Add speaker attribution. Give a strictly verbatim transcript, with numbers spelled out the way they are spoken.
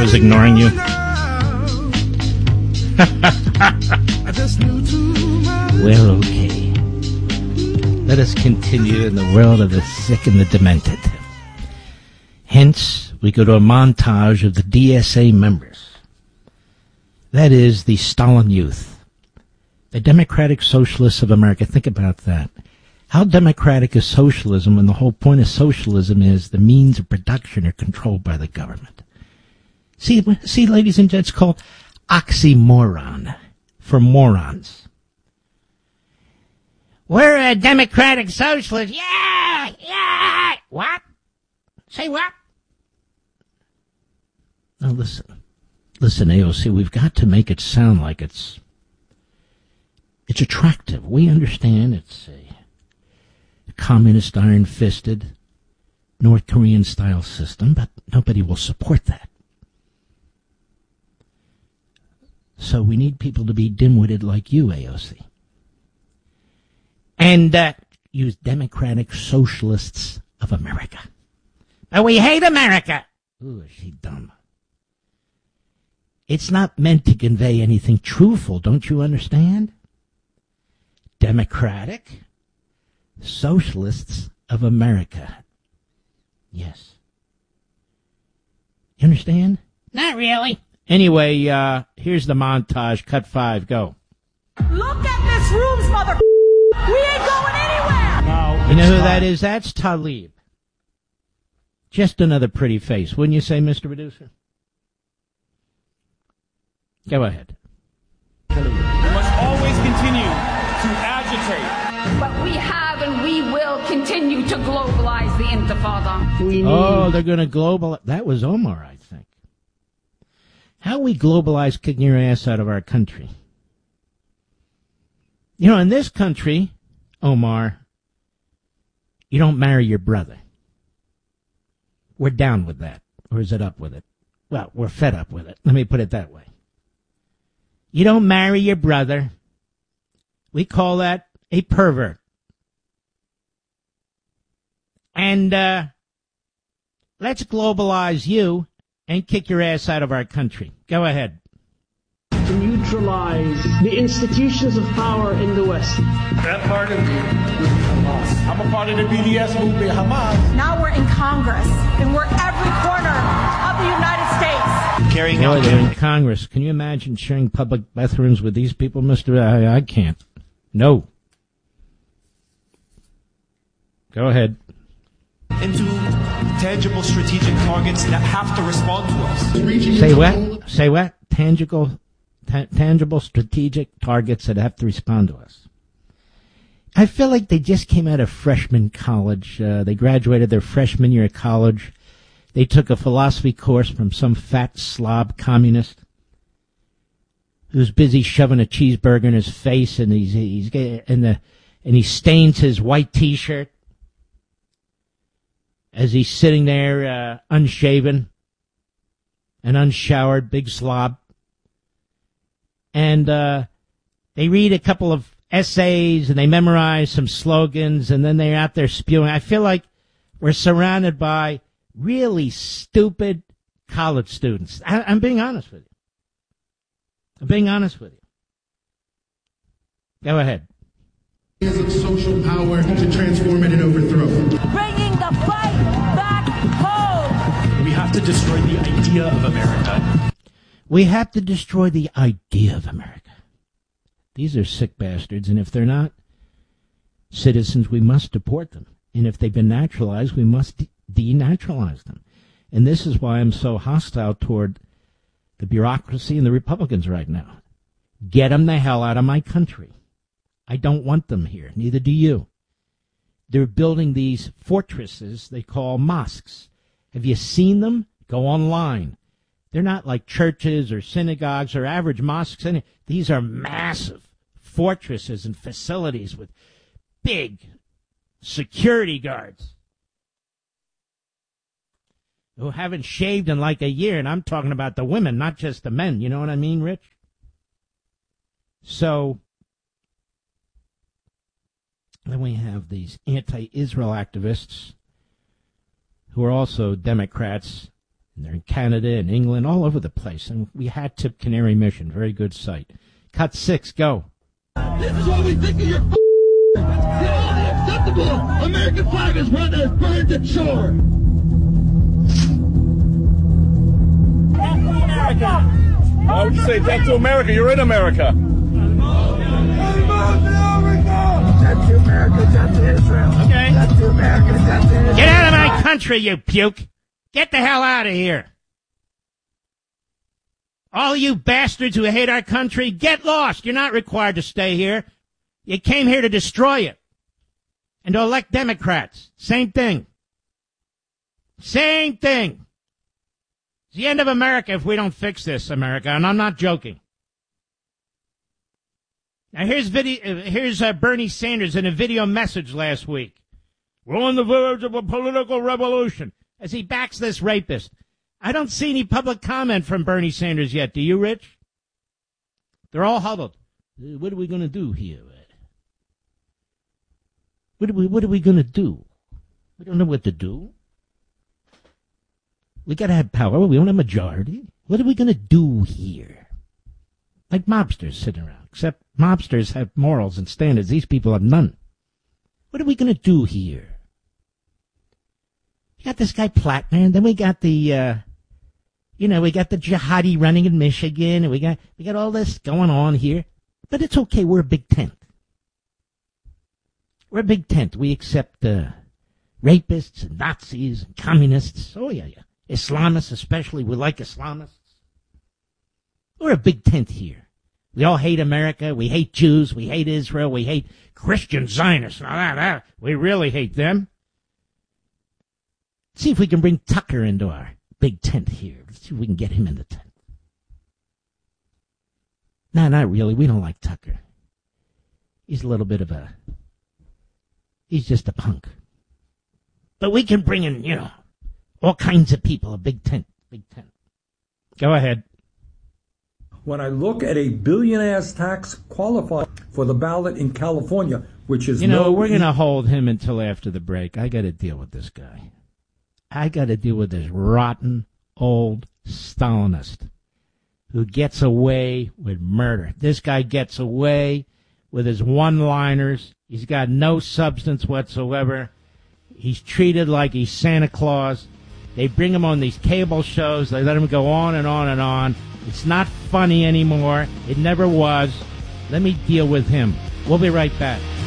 Speaker 1: was ignoring you. Well, okay. Let us continue in the world of the sick and the demented. Hence, we go to a montage of the D S A members. That is the Stalin Youth. The Democratic Socialists of America. Think about that. How democratic is socialism when the whole point of socialism is the means of production are controlled by the government? See, see, ladies and gents, it's called oxymoron for morons. We're a democratic socialist. Yeah, yeah. What? Say what? Now listen. Listen, A O C, we've got to make it sound like it's it's attractive. We understand it's a communist, iron-fisted, North Korean-style system, but nobody will support that. So we need people to be dim-witted like you, A O C. And uh, use Democratic Socialists of America. But we hate America. Ooh, is she dumb. It's not meant to convey anything truthful, don't you understand? Democratic Socialists of America. Yes. You understand? Not really. Anyway, uh, here's the montage. Cut five. Go.
Speaker 2: Look at this room, mother. We ain't going anywhere.
Speaker 1: No, you know who that is? That's Talib. Just another pretty face, wouldn't you say, Mister Producer? Go ahead.
Speaker 3: We must always continue to agitate.
Speaker 4: But we have and we will continue to globalize the Intifada.
Speaker 1: We oh, they're going to global. That was Omar, I think. How we globalize kicking your ass out of our country. You know, in this country, Omar, you don't marry your brother. We're down with that. Or is it up with it? Well, we're fed up with it. Let me put it that way. You don't marry your brother. We call that a pervert. And uh, let's globalize you and kick your ass out of our country. Go ahead.
Speaker 5: To neutralize the institutions of power in the West.
Speaker 3: That part of me would be Hamas. I'm a part of the B D S movement, Hamas.
Speaker 2: Now we're in Congress, and we're every corner of the United States.
Speaker 3: Carrying
Speaker 1: oh,
Speaker 3: out
Speaker 1: they're in Congress. Can you imagine sharing public bathrooms with these people, Mister I, I can't. No. Go ahead.
Speaker 3: Into tangible strategic targets that have to respond to us.
Speaker 1: Say what? Say what? Tangible, ta- tangible strategic targets that have to respond to us. I feel like they just came out of freshman college. Uh, they graduated their freshman year of college. They took a philosophy course from some fat slob communist who's busy shoving a cheeseburger in his face, and he's he's and the and he stains his white T-shirt as he's sitting there uh, unshaven and unshowered, big slob. And uh, they read a couple of essays and they memorize some slogans, and then they're out there spewing. I feel like we're surrounded by really stupid college students. I, I'm being honest with you. I'm being honest with you. Go ahead.
Speaker 6: Of social power to transform it and overthrow.
Speaker 2: Bringing the fight back home.
Speaker 3: We have to destroy the idea of America.
Speaker 1: We have to destroy the idea of America. These are sick bastards, and if they're not citizens, we must deport them. And if they've been naturalized, we must de- denaturalize them. And this is why I'm so hostile toward the bureaucracy and the Republicans right now. Get them the hell out of my country. I don't want them here. Neither do you. They're building these fortresses they call mosques. Have you seen them? Go online. They're not like churches or synagogues or average mosques. These are massive fortresses and facilities with big security guards who haven't shaved in like a year. And I'm talking about the women, not just the men. You know what I mean, Rich? So then we have these anti-Israel activists who are also Democrats, And they're in Canada and England, all over the place. And we had Tip Canary Mission. Very good site. Cut six, go.
Speaker 7: This is what we think of your f***. The only acceptable American flag is one that is burned at shore.
Speaker 8: America. Why would you say death to America? You're in America.
Speaker 7: Death to America, death to Israel.
Speaker 1: Okay.
Speaker 7: Death to America, death to Israel.
Speaker 1: Get out of my country, you puke. Get the hell out of here. All you bastards who hate our country, get lost. You're not required to stay here. You came here to destroy it. And to elect Democrats. Same thing. Same thing. It's the end of America if we don't fix this, America, and I'm not joking. Now here's video. Here's uh, Bernie Sanders in a video message last week. We're on the verge of a political revolution as he backs this rapist. I don't see any public comment from Bernie Sanders yet. Do you, Rich? They're all huddled. Uh, what are we going to do here? What are we? What are we going to do? We don't know what to do. We got to have power. We don't have a majority. What are we going to do here? Like mobsters sitting around. Except mobsters have morals and standards. These people have none. What are we going to do here? We got this guy Plattner, then we got the, uh, you know, we got the jihadi running in Michigan, and we got we got all this going on here. But it's okay. We're a big tent. We're a big tent. We accept uh, rapists and Nazis and communists. Oh, yeah, yeah. Islamists especially. We like Islamists. We're a big tent here. We all hate America. We hate Jews. We hate Israel. We hate Christian Zionists. Now, that, that, we really hate them. Let's see if we can bring Tucker into our big tent here. Let's see if we can get him in the tent. No, not really. We don't like Tucker. He's a little bit of a... He's just a punk. But we can bring in, you know, all kinds of people. A big tent. Big tent. Go ahead.
Speaker 9: When I look at a billion-ass tax qualified for the ballot in California, which is
Speaker 1: You know,
Speaker 9: no
Speaker 1: we're going to hold him until after the break. I got to deal with this guy. I got to deal with this rotten, old Stalinist who gets away with murder. This guy gets away with his one-liners. He's got no substance whatsoever. He's treated like he's Santa Claus. They bring him on these cable shows. They let him go on and on and on. It's not funny anymore. It never was. Let me deal with him. We'll be right back.